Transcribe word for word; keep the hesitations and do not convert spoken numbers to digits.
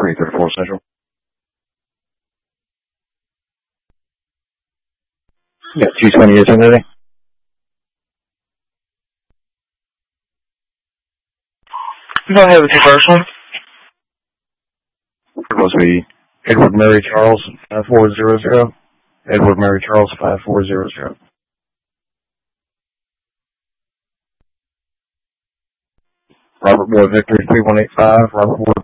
three thirty-four Central. Yeah, two twenty is today. Go ahead with your first one. It was the Edward Mary Charles five four zero zero. Edward Mary Charles five four zero zero. Robert Boy Victor three one eight five. Robert Boy